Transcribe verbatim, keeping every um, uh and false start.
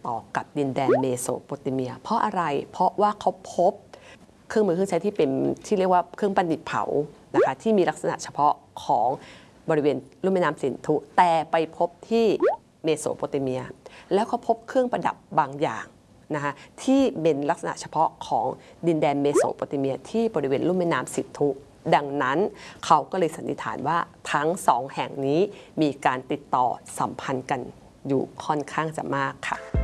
ต่อกับดินแดนเมโสโปเตเมียเพราะอะไรเพราะว่าเขาพบเครื่องมือเครื่องใช้ที่เป็นที่เรียกว่าเครื่องประดิษฐ์เผานะคะที่มีลักษณะเฉพาะของบริเวณลุ่มแม่น้ำสินธุแต่ไปพบที่เมโสโปเตเมียแล้วเขาพบเครื่องประดับบางอย่างนะคะที่เป็นลักษณะเฉพาะของดินแดนเมโสโปเตเมียที่บริเวณลุ่มแม่น้ำสินธุดังนั้นเขาก็เลยสันนิษฐานว่าทั้งสองแห่งนี้มีการติดต่อสัมพันธ์กันอยู่ค่อนข้างจะมากค่ะ